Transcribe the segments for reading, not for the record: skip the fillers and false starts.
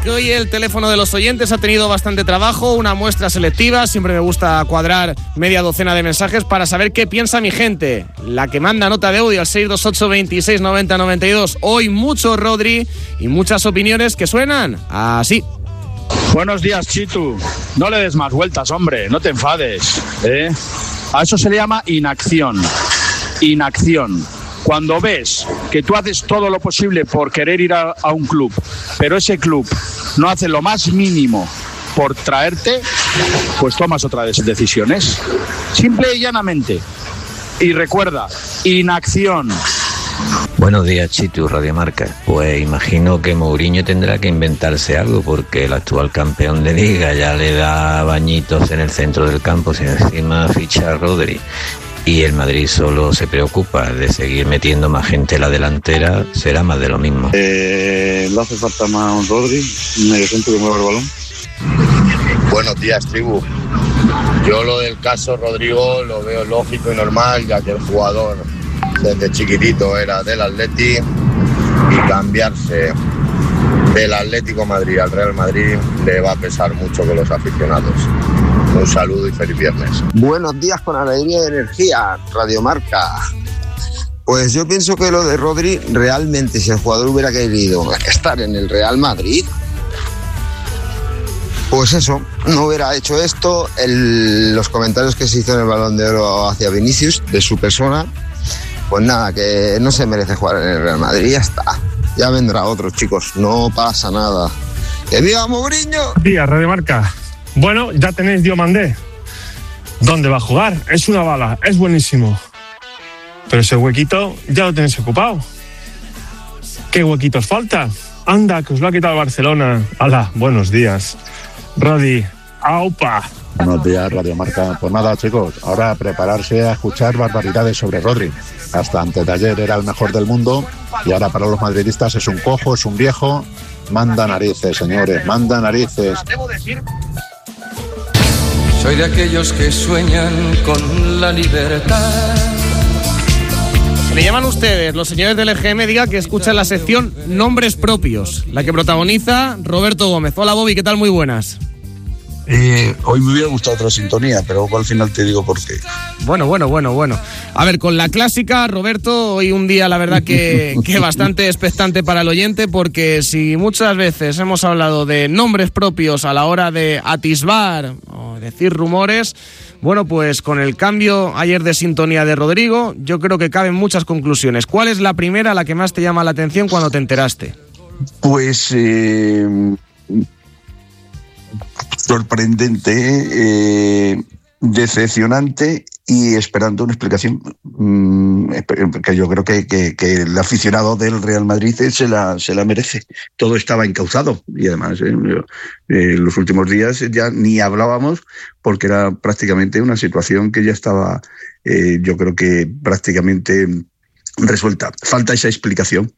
que hoy el teléfono de los oyentes ha tenido bastante trabajo, una muestra selectiva. Siempre me gusta cuadrar media docena de mensajes para saber qué piensa mi gente. La que manda nota de audio al 628 26 90 92. Hoy mucho Rodri y muchas opiniones que suenan así. Buenos días, Chitu. No le des más vueltas, hombre, no te enfades, ¿eh? A eso se le llama inacción. Inacción. Cuando ves que tú haces todo lo posible por querer ir a un club, pero ese club no hace lo más mínimo por traerte, pues tomas otras decisiones. Simple y llanamente. Y recuerda, inacción. Buenos días, Chitu, Radio Marca. Pues imagino que Mourinho tendrá que inventarse algo, porque el actual campeón de Liga ya le da bañitos en el centro del campo, si encima ficha a Rodri. Y el Madrid solo se preocupa de seguir metiendo más gente en la delantera, será más de lo mismo. ¿Le hace falta más un Rodri, un mediocentro que mueva el balón? Buenos días, tribu. Yo lo del caso Rodrigo lo veo lógico y normal, ya que el jugador desde chiquitito era del Atleti y cambiarse del Atlético Madrid al Real Madrid le va a pesar mucho con los aficionados. Un saludo y feliz viernes. Buenos días con alegría y energía, Radio Marca. Pues yo pienso que lo de Rodri, realmente, si el jugador hubiera querido estar en el Real Madrid, pues eso, no hubiera hecho esto. Los comentarios que se hizo en el Balón de Oro hacia Vinicius, de su persona, pues nada, que no se merece jugar en el Real Madrid, ya está. Ya vendrá otro, chicos, no pasa nada. ¡Que viva Mourinho! Día, Radio Marca. Bueno, ya tenéis Diomandé. ¿Dónde va a jugar? Es una bala, es buenísimo. Pero ese huequito ya lo tenéis ocupado. ¿Qué huequitos falta? Anda, que os lo ha quitado el Barcelona. ¡Hala! Buenos días. Rodi, ¡aupa! Buenos días, Radio Marca. Pues nada, chicos, ahora a prepararse a escuchar barbaridades sobre Rodri. Hasta antes de ayer era el mejor del mundo y ahora para los madridistas es un cojo, es un viejo. Manda narices, señores, manda narices. Soy de aquellos que sueñan con la libertad. Le llaman ustedes, los señores del EGM, diga que escuchan la sección Nombres Propios, la que protagoniza Roberto Gómez. Hola, Bobby, ¿qué tal? Muy buenas. Hoy me hubiera gustado otra sintonía, pero al final te digo por qué. Bueno. A ver, con la clásica, Roberto, hoy un día la verdad que bastante expectante para el oyente, porque si muchas veces hemos hablado de nombres propios a la hora de atisbar o decir rumores, bueno, pues con el cambio ayer de sintonía de Rodrigo, yo creo que caben muchas conclusiones. ¿Cuál es la primera, la que más te llama la atención cuando te enteraste? Pues sorprendente, decepcionante y esperando una explicación que yo creo que el aficionado del Real Madrid se la merece. Todo estaba encauzado y además en los últimos días ya ni hablábamos porque era prácticamente una situación que ya estaba yo creo que prácticamente resuelta. Falta esa explicación,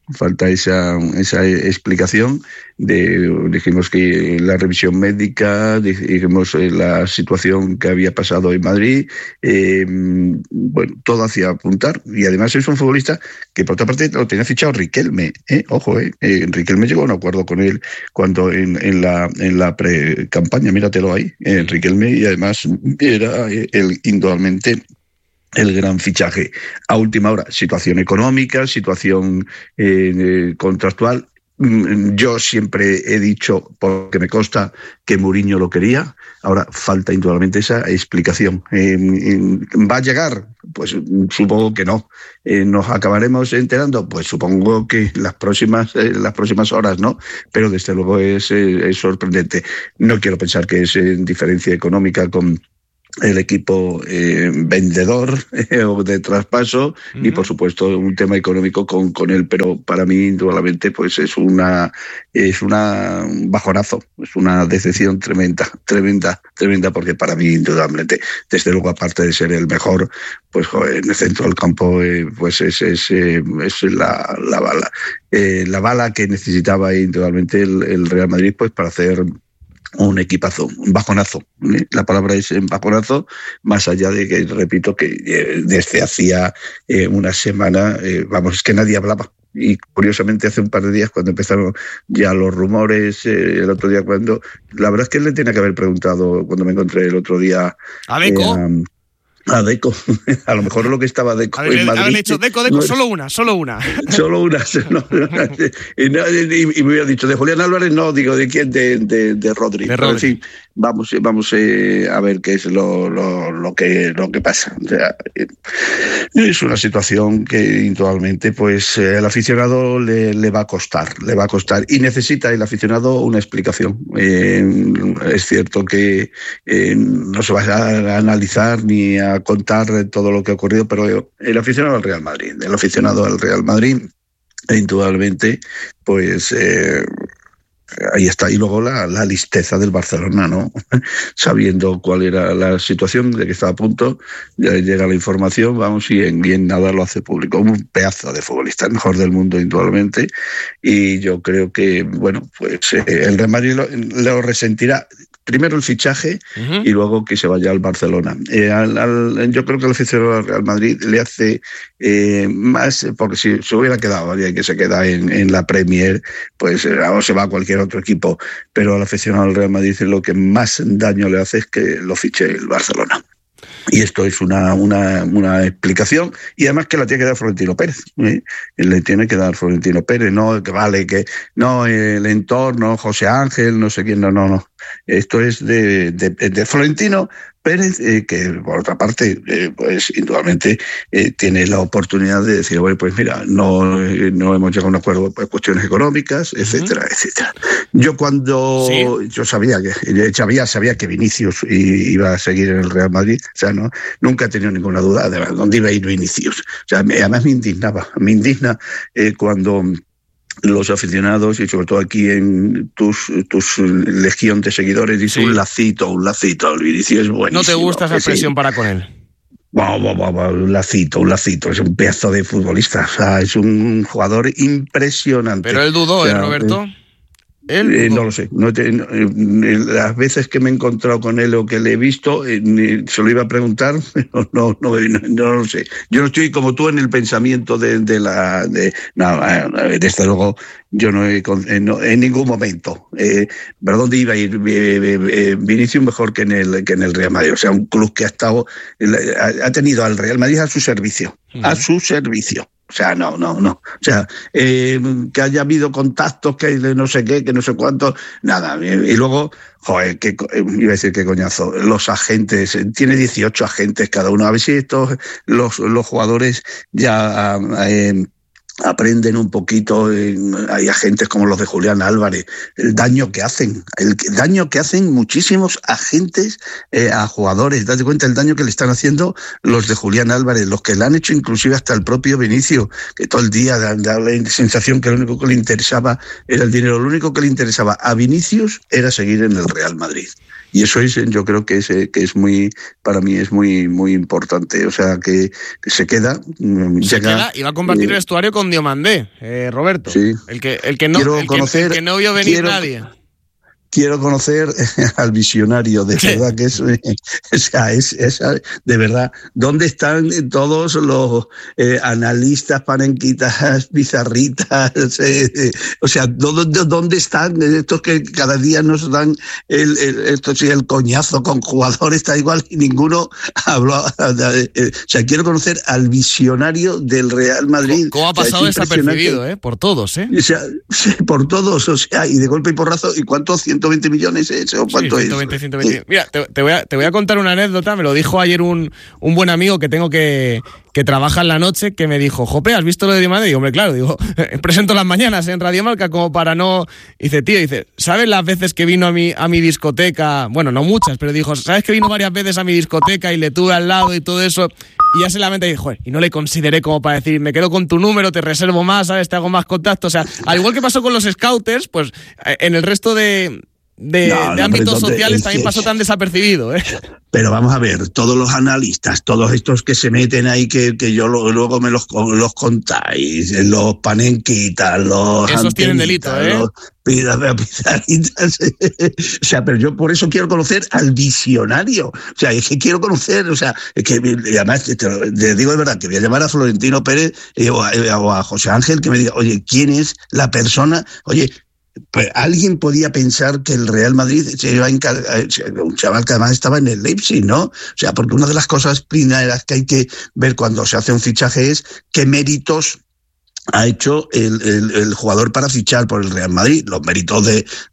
dijimos que la revisión médica, dijimos la situación que había pasado en Madrid, bueno, todo hacía apuntar, y además es un futbolista que por otra parte lo tenía fichado Riquelme, ojo, Riquelme llegó a un acuerdo con él cuando en la pre-campaña, míratelo ahí, Riquelme, y además era indudablemente el gran fichaje. A última hora, situación económica, situación contractual. Yo siempre he dicho, porque me consta, que Mourinho lo quería. Ahora falta indudablemente esa explicación. ¿Va a llegar? Pues supongo que no. ¿Nos acabaremos enterando? Pues supongo que las próximas horas, ¿no? Pero desde luego es sorprendente. No quiero pensar que es diferencia económica con el equipo vendedor o de traspaso, y por supuesto un tema económico con él, pero para mí indudablemente pues es un bajonazo, es una decepción tremenda, porque para mí indudablemente, desde luego, aparte de ser el mejor, pues en el centro del campo pues es la bala que necesitaba indudablemente el Real Madrid pues para hacer un equipazo, un bajonazo. La palabra es bajonazo, más allá de que, repito, que desde hacía una semana, es que nadie hablaba y curiosamente hace un par de días cuando empezaron ya los rumores, el otro día la verdad es que él le tenía que haber preguntado cuando me encontré el otro día a Deco. A Deco, a lo mejor lo que estaba Deco en Madrid. Haberle dicho Deco, no, solo una. Solo una. Y me hubiera dicho, de Julián Álvarez, no, digo, ¿de quién? De Rodri. Pero en fin, vamos a ver qué es lo que pasa. O sea, es una situación que indudablemente pues el aficionado le va a costar, y necesita el aficionado una explicación. Es cierto que no se va a analizar ni a contar todo lo que ha ocurrido, pero el aficionado al Real Madrid, indudablemente, pues ahí está. Y luego la listeza del Barcelona, ¿no? Sabiendo cuál era la situación, de que estaba a punto, ya llega la información, y en nada lo hace público. Un pedazo de futbolista, el mejor del mundo, indudablemente, y yo creo que, bueno, pues el Real Madrid lo resentirá. Primero el fichaje y luego que se vaya al Barcelona. Yo creo que el aficionado al Real Madrid le hace más, porque si se hubiera quedado alguien que se queda en la Premier, pues o se va a cualquier otro equipo, pero al aficionado al Real Madrid lo que más daño le hace es que lo fiche el Barcelona. Y esto es una explicación, y además que la tiene que dar Florentino Pérez. Le tiene que dar Florentino Pérez, no que vale, que no el entorno, José Ángel, no sé quién, no. Esto es de Florentino Pérez, que por otra parte, pues indudablemente tiene la oportunidad de decir, bueno, pues mira, no hemos llegado a un acuerdo por cuestiones económicas, etcétera, etcétera. Yo sabía que Vinicius iba a seguir en el Real Madrid, o sea, nunca he tenido ninguna duda de dónde iba a ir Vinicius. O sea, además me indigna cuando los aficionados, y sobre todo aquí en tus legión de seguidores, dicen un lacito, el Vinicius es buenísimo. ¿No te gusta esa expresión para con él? Un lacito, es un pedazo de futbolista, o sea, es un jugador impresionante. Pero él dudó, Roberto. No lo sé. Las veces que me he encontrado con él o que le he visto, se lo iba a preguntar, pero no lo sé. Yo no estoy como tú en el pensamiento desde luego, yo no he en ningún momento. ¿Pero dónde iba a ir Vinicius mejor que en el Real Madrid? O sea, un club que ha tenido al Real Madrid a su servicio. O sea, no. O sea, que haya habido contactos, que no sé qué, que no sé cuánto, nada. Y luego, iba a decir qué coñazo, los agentes, tiene 18 agentes cada uno. A ver si los jugadores ya aprenden un poquito. Hay agentes como los de Julián Álvarez, el daño que hacen muchísimos agentes a jugadores. Date cuenta el daño que le están haciendo los de Julián Álvarez, los que le han hecho inclusive hasta el propio Vinicius, que todo el día da la sensación que lo único que le interesaba era el dinero. Lo único que le interesaba a Vinicius era seguir en el Real Madrid. Y eso yo creo que es muy, para mí es muy, muy importante. O sea, que se queda. Y va a compartir el vestuario con Diomandé, Roberto. Sí. El que no vio venir nadie. Quiero conocer al visionario, de verdad que es de verdad. ¿Dónde están todos los analistas, panenquitas, pizarritas? O sea, ¿dónde están estos que cada día nos dan el coñazo con jugadores? Está igual y ninguno habló. O sea, quiero conocer al visionario del Real Madrid. ¿Cómo ha pasado desapercibido, por todos, O sea, por todos, o sea, y de golpe y porrazo, ¿y cuántos? 120 millones, ¿o cuánto es? 120. Mira, te voy a contar una anécdota. Me lo dijo ayer un buen amigo que tengo que trabaja en la noche, que me dijo, Jope, ¿has visto lo de Diomandé? Y hombre, claro, digo, presento las mañanas en Radio Marca como para no... Dice, ¿sabes las veces que vino a mi discoteca? Bueno, no muchas, pero dijo, ¿sabes que vino varias veces a mi discoteca y le tuve al lado y todo eso? Y ya se lamenta y dijo, joder, y no le consideré como para decir, me quedo con tu número, te reservo más, ¿sabes? Te hago más contacto. O sea, al igual que pasó con los scouters, pues en el resto de de ámbitos sociales también pasó tan desapercibido, ¿eh? Pero vamos a ver, todos los analistas, todos estos que se meten ahí, que yo luego me los contáis, los panenquitas, los... Esos tienen delito, ¿eh? Los pizarritas. O sea, pero yo por eso quiero conocer al visionario. O sea, es que quiero conocer, o sea, es que además te digo de verdad que voy a llamar a Florentino Pérez o a José Ángel que me diga, oye, ¿quién es la persona? Oye, pues alguien podía pensar que el Real Madrid se iba a encargar, un chaval que además estaba en el Leipzig, ¿no? O sea, porque una de las cosas primeras que hay que ver cuando se hace un fichaje es qué méritos ha hecho el jugador para fichar por el Real Madrid. Los méritos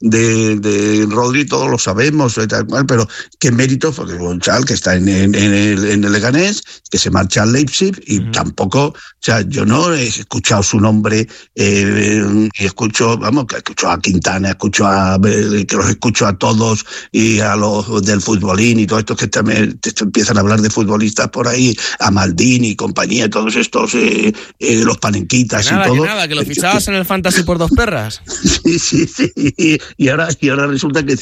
de Rodri todos lo sabemos, tal cual, pero qué méritos, porque es un chaval que está en el Leganés, que se marcha al Leipzig y tampoco, o sea, yo no he escuchado su nombre, y escucho a Quintana, que los escucho a todos y a los del futbolín y todos estos que también empiezan a hablar de futbolistas por ahí, a Maldini y compañía, todos estos, los panenquitas. Que lo fichabas en el Fantasy por 2 perras. Sí. Y ahora resulta que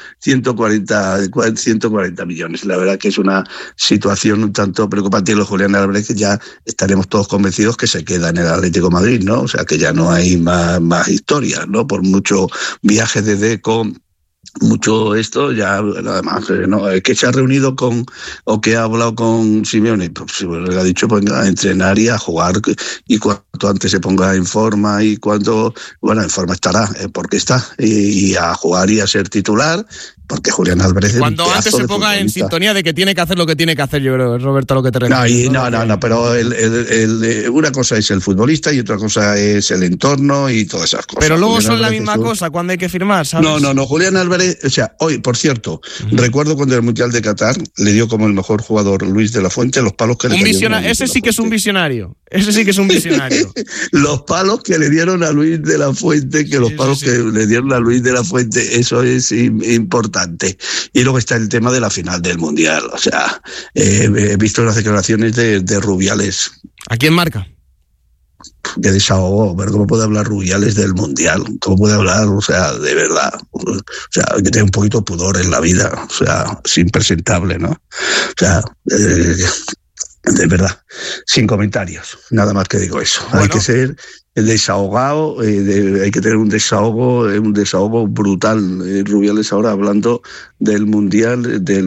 140 millones. La verdad que es una situación un tanto preocupante. Y los Julián Álvarez ya estaremos todos convencidos que se queda en el Atlético de Madrid, ¿no? O sea, que ya no hay más historias, ¿no? Por mucho viaje de Deco, mucho esto, ya además, ¿no? Que se ha reunido o que ha hablado con Simeone, pues le ha dicho venga a entrenar y a jugar, y cuanto antes se ponga en forma y cuanto, bueno, en forma estará, porque está, y a jugar y a ser titular, porque Julián Álvarez cuando antes se ponga en sintonía de que tiene que hacer lo que tiene que hacer, yo creo, Roberto, a lo que te refieres. No, pero una cosa es el futbolista y otra cosa es el entorno y todas esas cosas. Pero luego Julián son Álvarez la misma cosa cuando hay que firmar, ¿sabes? No, Julián Álvarez, o sea, hoy, por cierto, recuerdo cuando el Mundial de Qatar le dio como el mejor jugador Luis de la Fuente los palos que le dieron. Ese sí que es un visionario. Ese sí que es un visionario. Los palos que le dieron a Luis de la Fuente, que le dieron a Luis de la Fuente, eso es importante. Y luego está el tema de la final del Mundial. O sea, he visto las declaraciones de Rubiales. ¿A quién marca? Que desahogo, pero ¿cómo puede hablar Rubiales del Mundial? ¿Cómo puede hablar? O sea, de verdad. O sea, hay que tener un poquito de pudor en la vida. O sea, es impresentable, ¿no? O sea, de verdad, sin comentarios. Nada más que digo eso. Bueno. Hay que ser desahogado, hay que tener un desahogo brutal. Rubiales ahora hablando del mundial de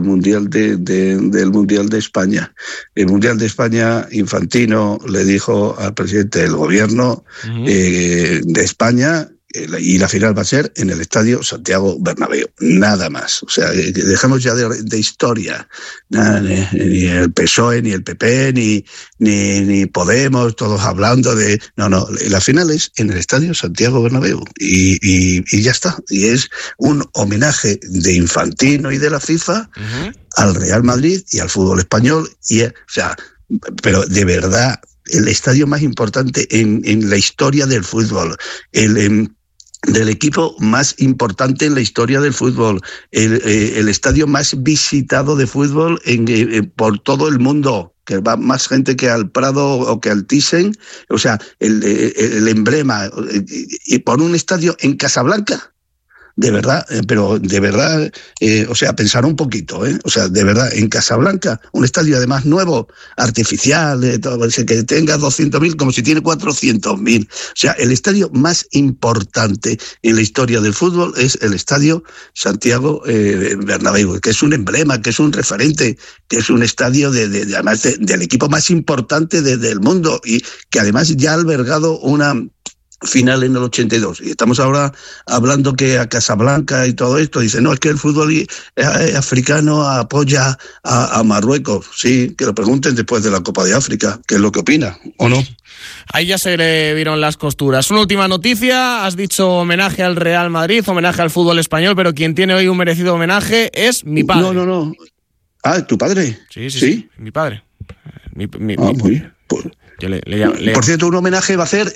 España. El Mundial de España, Infantino le dijo al presidente del gobierno de España, y la final va a ser en el Estadio Santiago Bernabéu, nada más. O sea, dejamos ya de historia. Nada, ni el PSOE, ni el PP, ni Podemos, todos hablando de... No, la final es en el Estadio Santiago Bernabéu y ya está. Y es un homenaje de Infantino y de la FIFA al Real Madrid y al fútbol español. O sea, pero de verdad, el estadio más importante en la historia del fútbol, del equipo más importante en la historia del fútbol, el estadio más visitado de fútbol por todo el mundo, que va más gente que al Prado o que al Thyssen, o sea, el emblema, y por un estadio en Casablanca. De verdad, pero de verdad, o sea, pensar un poquito, o sea, de verdad, en Casablanca, un estadio además nuevo, artificial, que tenga 200.000 como si tiene 400.000. O sea, el estadio más importante en la historia del fútbol es el Estadio Santiago Bernabéu, que es un emblema, que es un referente, que es un estadio además del equipo más importante del mundo y que además ya ha albergado una final en el 82. Y estamos ahora hablando que a Casablanca y todo esto, dice, no, es que el fútbol africano apoya a Marruecos. Sí, que lo pregunten después de la Copa de África, qué es lo que opina, ¿o no? Ahí ya se le vieron las costuras. Una última noticia, has dicho homenaje al Real Madrid, homenaje al fútbol español, pero quien tiene hoy un merecido homenaje es mi padre. No. Ah, ¿tu padre? Sí, mi padre. Muy bien. Por cierto, un homenaje va a hacer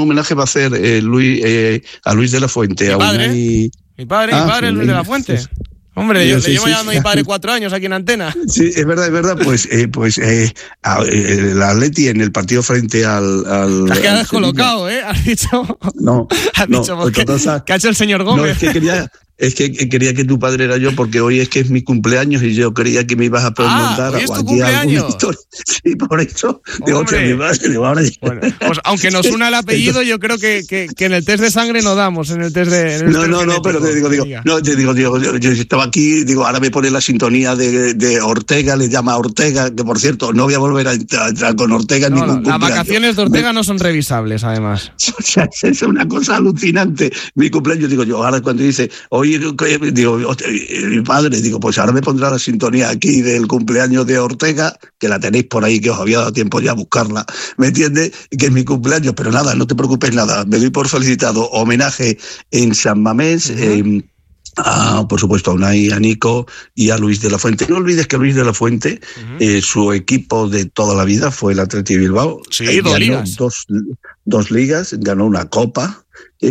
Luis a Luis de la Fuente. Mi padre Luis de la Fuente. Sí. Hombre, yo le llevo llamando a mi padre 4 años aquí en Antena. Sí, es verdad. Pues el Atleti en el partido frente al... Te has quedado descolocado, ¿eh? Has dicho... No. ¿Qué ha hecho el señor Gómez? No, es que es que quería que tu padre era yo, porque hoy es que es mi cumpleaños y yo creía que me ibas a preguntar ¿hoy es tu cumpleaños? Sí, por eso. Digo, mi padre, digo, ahora... Bueno, pues aunque nos una el apellido, yo creo que en el test de sangre no damos, en el test de... No, pero te digo, yo estaba aquí, digo, ahora me pone la sintonía de Ortega, le llama Ortega, que por cierto, no voy a volver a entrar con Ortega en ningún cumpleaños. Las vacaciones de Ortega no son revisables, además. O sea, es una cosa alucinante. Mi cumpleaños, digo yo, ahora cuando dice, hoy, digo, mi padre, digo, pues ahora me pondrá la sintonía aquí del cumpleaños de Ortega, que la tenéis por ahí, que os había dado tiempo ya a buscarla, ¿me entiendes? Que es mi cumpleaños, pero nada, no te preocupes nada, me doy por felicitado. Homenaje en San Mamés, por supuesto a Unai, a Nico y a Luis de la Fuente. No olvides que Luis de la Fuente, su equipo de toda la vida fue el Athletic Bilbao. Sí, dos ligas, ganó una copa,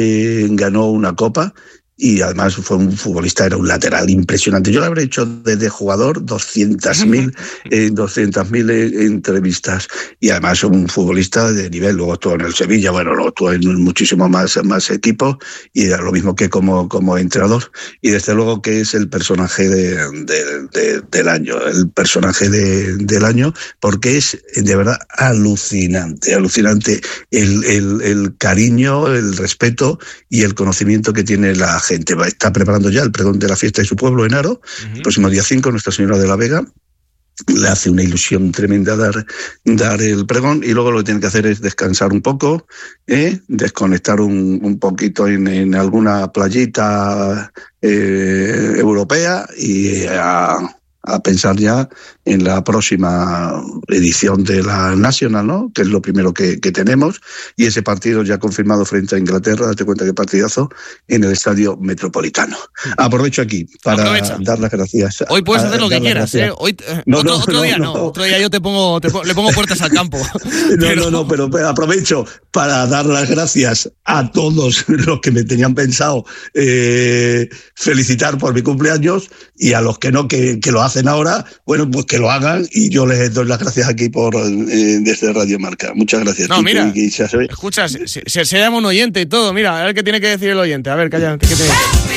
y además fue un futbolista, era un lateral impresionante. Yo lo habré hecho desde jugador 200.000 entrevistas, y además un futbolista de nivel. Luego estuvo en el Sevilla, luego estuvo en muchísimos más equipos, y era lo mismo que como entrenador. Y desde luego que es el personaje del año, porque es de verdad alucinante el cariño, el respeto y el conocimiento que tiene la gente. Está preparando ya el pregón de la fiesta de su pueblo en Haro, el próximo día 5, Nuestra Señora de la Vega. Le hace una ilusión tremenda dar el pregón, y luego lo que tiene que hacer es descansar un poco, desconectar un poquito en alguna playita europea, y a pensar ya en la próxima edición de la National, ¿no? Que es lo primero que tenemos, y ese partido ya confirmado frente a Inglaterra, date cuenta que partidazo, en el Estadio Metropolitano. Aprovecho aquí para dar las gracias. Hoy puedes hacer lo que quieras, ¿eh? Hoy, otro día yo le pongo puertas al campo. Pero aprovecho para dar las gracias a todos los que me tenían pensado felicitar por mi cumpleaños, y a los que no, que lo hacen ahora, bueno, pues que lo hagan, y yo les doy las gracias aquí desde Radio Marca. Muchas gracias. No, mira, escucha, se llama un oyente y todo. Mira, a ver qué tiene que decir el oyente. A ver, calla, ¿qué tiene?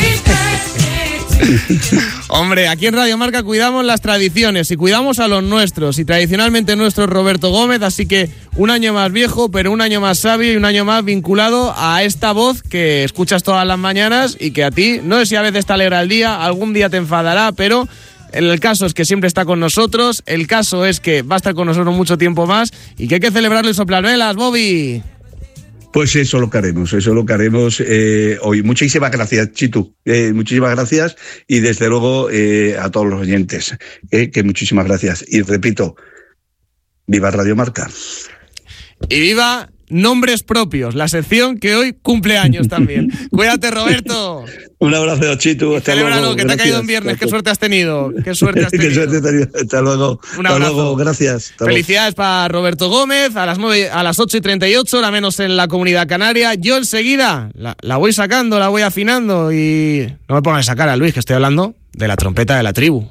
Hombre, aquí en Radio Marca cuidamos las tradiciones y cuidamos a los nuestros, y tradicionalmente nuestro es Roberto Gómez, así que un año más viejo, pero un año más sabio y un año más vinculado a esta voz que escuchas todas las mañanas, y que a ti, no sé si a veces te alegra el día, algún día te enfadará, pero el caso es que siempre está con nosotros, el caso es que va a estar con nosotros mucho tiempo más, y que hay que celebrarlo y soplar velas, Bobby. Pues eso lo que haremos hoy. Muchísimas gracias, Chitu. Muchísimas gracias, y desde luego a todos los oyentes, que muchísimas gracias. Y repito, viva Radio Marca. Y viva Nombres Propios, la sección que hoy cumple años también. Cuídate, Roberto. Un abrazo, Chitu. Celébralo, que te ha caído en viernes. Qué suerte has tenido. Qué suerte has tenido. Qué suerte has tenido. Hasta luego. Un abrazo. Hasta luego, gracias. Felicidades para Roberto Gómez. A las 8:38, la menos en la Comunidad Canaria. Yo enseguida la voy sacando, la voy afinando, y no me pongas a sacar a Luis, que estoy hablando de la trompeta de la tribu.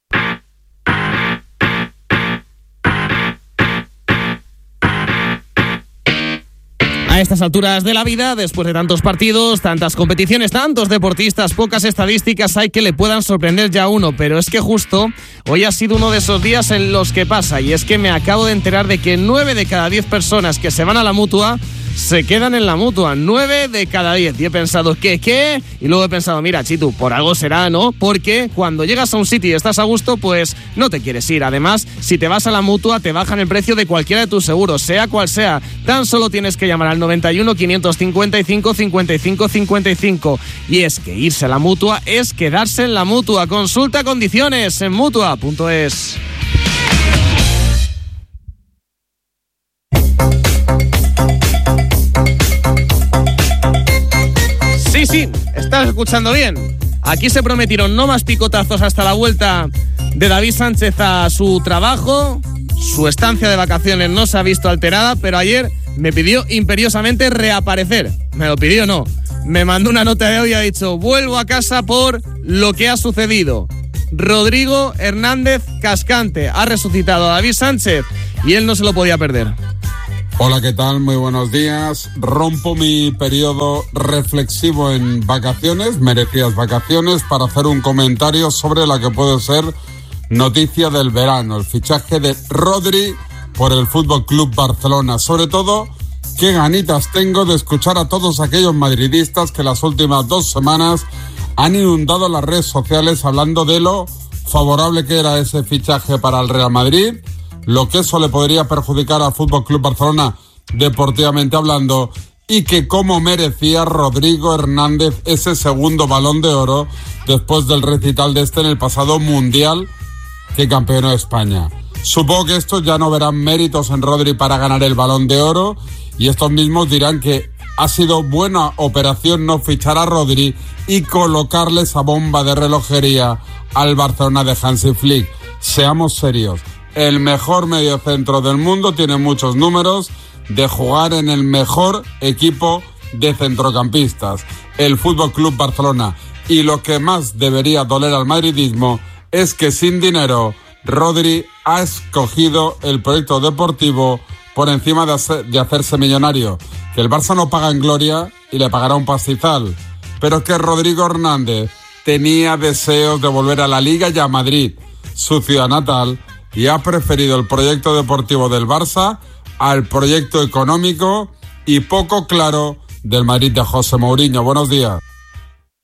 A estas alturas de la vida, después de tantos partidos, tantas competiciones, tantos deportistas, pocas estadísticas hay que le puedan sorprender ya a uno, pero es que justo hoy ha sido uno de esos días en los que pasa, y es que me acabo de enterar de que 9 de cada 10 personas que se van a la Mutua se quedan en la Mutua. 9 de cada 10. Y he pensado, ¿qué? Y luego he pensado, mira, Chitu, por algo será, ¿no? Porque cuando llegas a un sitio y estás a gusto, pues no te quieres ir. Además, si te vas a la Mutua, te bajan el precio de cualquiera de tus seguros, sea cual sea. Tan solo tienes que llamar al 91 555 55 55. Y es que irse a la Mutua es quedarse en la Mutua. Consulta condiciones en Mutua.es. Sí, estás escuchando bien. Aquí se prometieron no más picotazos hasta la vuelta de David Sánchez a su trabajo. Su estancia de vacaciones no se ha visto alterada, pero ayer me pidió imperiosamente reaparecer. Me lo pidió, no. Me mandó una nota de audio y ha dicho: vuelvo a casa por lo que ha sucedido. Rodrigo Hernández Cascante ha resucitado a David Sánchez y él no se lo podía perder. Hola, ¿qué tal? Muy buenos días. Rompo mi periodo reflexivo en vacaciones, merecidas vacaciones, para hacer un comentario sobre la que puede ser noticia del verano, el fichaje de Rodri por el Fútbol Club Barcelona. Sobre todo, qué ganitas tengo de escuchar a todos aquellos madridistas que las últimas 2 semanas han inundado las redes sociales hablando de lo favorable que era ese fichaje para el Real Madrid, lo que eso le podría perjudicar al Fútbol Club Barcelona deportivamente hablando, y que cómo merecía Rodrigo Hernández ese segundo Balón de Oro después del recital de este en el pasado Mundial que campeonó España. Supongo que estos ya no verán méritos en Rodri para ganar el Balón de Oro, y estos mismos dirán que ha sido buena operación no fichar a Rodri y colocarle esa bomba de relojería al Barcelona de Hansi Flick. Seamos serios. El mejor mediocentro del mundo tiene muchos números de jugar en el mejor equipo de centrocampistas, el Fútbol Club Barcelona. Y lo que más debería doler al madridismo es que sin dinero Rodri ha escogido el proyecto deportivo por encima de hacerse millonario. Que el Barça no paga en gloria y le pagará un pastizal, pero que Rodrigo Hernández tenía deseos de volver a la Liga y a Madrid, su ciudad natal, y ha preferido el proyecto deportivo del Barça al proyecto económico y poco claro del Madrid de José Mourinho. Buenos días.